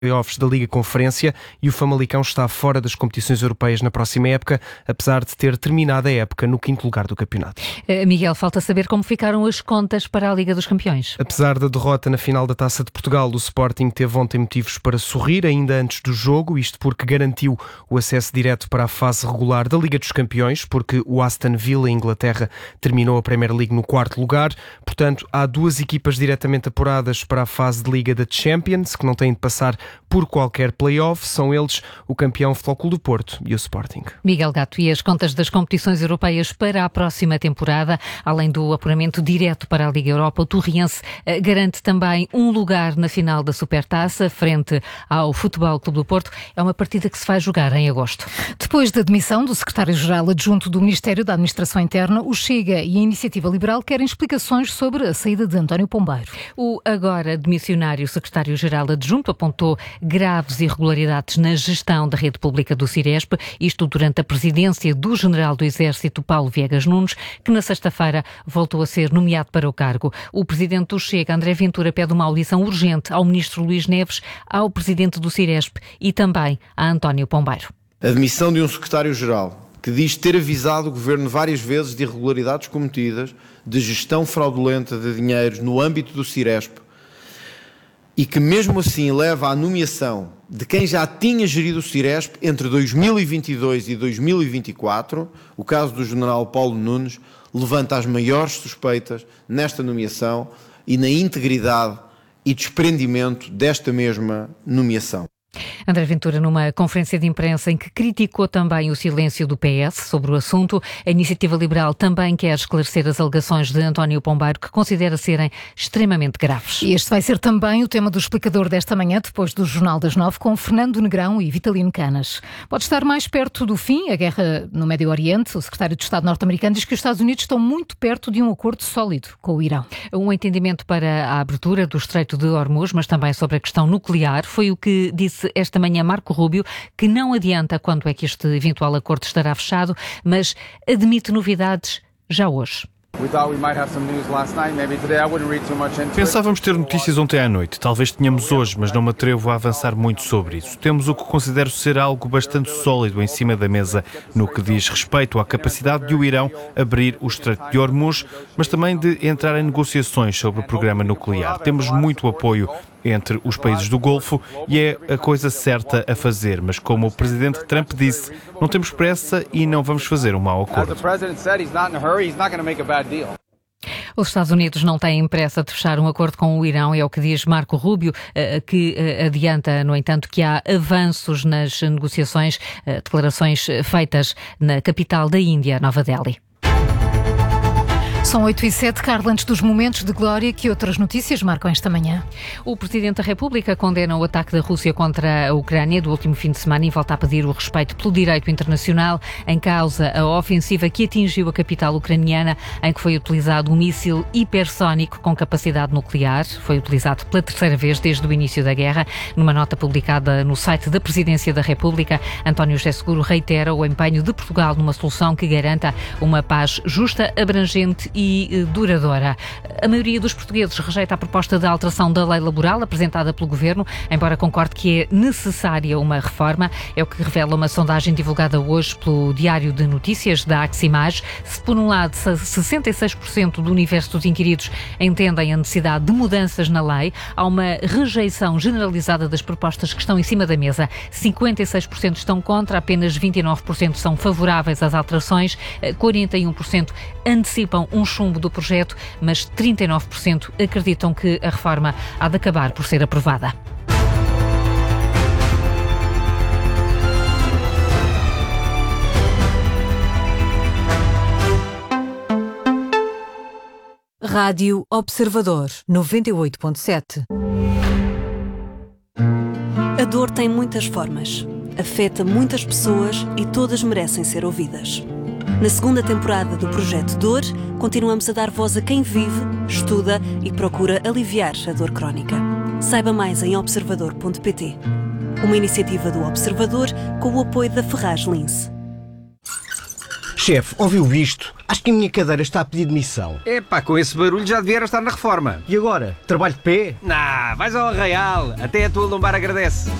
playoffs da Liga Conferência e o Famalicão está fora das competições europeias na próxima época, apesar de ter terminado a época no 5º lugar do campeonato. Miguel, falta saber como ficaram as contas para a Liga dos Campeões. Apesar da derrota na final da Taça de Portugal, o Sporting teve ontem motivos para sorrir ainda antes do jogo, isto porque garantiu o acesso direto para a fase regular da Liga dos Campeões, porque o Aston Villa, em Inglaterra, terminou a Premier League no 4º lugar. Portanto, há duas equipas diretamente apuradas para a fase de Liga da Champions, que não têm de passar por qualquer play-off. São eles o campeão Futebol Clube do Porto e o Sporting. Miguel Gato, e as contas das competições europeias para a próxima temporada, além do apuramento direto para a Liga Europa, o Torriense garante também um lugar na final da Supertaça, frente ao Futebol Clube do Porto. É uma partida que se vai jogar em agosto. Depois da demissão do secretário-geral adjunto do Ministério da Administração Interna, o Chega e a Iniciativa Liberal querem explicações sobre a saída de António Pombeiro. O agora demissionário secretário-geral adjunto apontou graves irregularidades na gestão da rede pública do Ciresp, isto durante a presidência do general do Exército, Paulo Viegas Nunes, que na sexta-feira voltou a ser nomeado para o cargo. O presidente do Chega, André Ventura, pede uma audição urgente ao ministro Luís Neves, ao presidente do Ciresp e também a António Pombeiro. A demissão de um secretário-geral que diz ter avisado o governo várias vezes de irregularidades cometidas, de gestão fraudulenta de dinheiros no âmbito do Ciresp, e que mesmo assim leva à nomeação de quem já tinha gerido o Ciresp entre 2022 e 2024, o caso do general Paulo Nunes, levanta as maiores suspeitas nesta nomeação e na integridade e desprendimento desta mesma nomeação. André Ventura, numa conferência de imprensa em que criticou também o silêncio do PS sobre o assunto, a Iniciativa Liberal também quer esclarecer as alegações de António Pombeiro, que considera serem extremamente graves. E este vai ser também o tema do explicador desta manhã, depois do Jornal das 9, com Fernando Negrão e Vitalino Canas. Pode estar mais perto do fim a guerra no Médio Oriente. O secretário de Estado norte-americano diz que os Estados Unidos estão muito perto de um acordo sólido com o Irão. Um entendimento para a abertura do Estreito de Hormuz, mas também sobre a questão nuclear, foi o que disse esta manhã Marco Rubio, que não adianta quando é que este eventual acordo estará fechado, mas admite novidades já hoje. Pensávamos ter notícias ontem à noite, talvez tenhamos hoje, mas não me atrevo a avançar muito sobre isso. Temos o que considero ser algo bastante sólido em cima da mesa no que diz respeito à capacidade de o Irão abrir o Estreito de Hormuz, mas também de entrar em negociações sobre o programa nuclear. Temos muito apoio entre os países do Golfo e é a coisa certa a fazer, mas como o presidente Trump disse, não temos pressa e não vamos fazer um mau acordo. Os Estados Unidos não têm pressa de fechar um acordo com o Irão, é o que diz Marco Rubio, que adianta, no entanto, que há avanços nas negociações, declarações feitas na capital da Índia, Nova Delhi. São 8h07, Carla, antes dos momentos de glória, que outras notícias marcam esta manhã? O Presidente da República condena o ataque da Rússia contra a Ucrânia do último fim de semana e volta a pedir o respeito pelo direito internacional. Em causa a ofensiva que atingiu a capital ucraniana, em que foi utilizado um míssil hipersónico com capacidade nuclear. Foi utilizado pela terceira vez desde o início da guerra. Numa nota publicada no site da Presidência da República, António José Seguro reitera o empenho de Portugal numa solução que garanta uma paz justa, abrangente e duradoura. A maioria dos portugueses rejeita a proposta de alteração da lei laboral apresentada pelo Governo, embora concorde que é necessária uma reforma. É o que revela uma sondagem divulgada hoje pelo Diário de Notícias da Aximage. Se, por um lado, 66% do universo dos inquiridos entendem a necessidade de mudanças na lei, há uma rejeição generalizada das propostas que estão em cima da mesa. 56% estão contra, apenas 29% são favoráveis às alterações, 41% antecipam um chumbo do projeto, mas 39% acreditam que a reforma há de acabar por ser aprovada. Rádio Observador 98.7. A dor tem muitas formas, afeta muitas pessoas e todas merecem ser ouvidas. Na segunda temporada do Projeto Dor, continuamos a dar voz a quem vive, estuda e procura aliviar a dor crónica. Saiba mais em observador.pt. Uma iniciativa do Observador com o apoio da Ferraz Lince. Chefe, ouviu isto? Acho que a minha cadeira está a pedir demissão. Epá, com esse barulho já devia estar na reforma. E agora? Trabalho de pé? Vais ao Arraial, até a tua lombar agradece.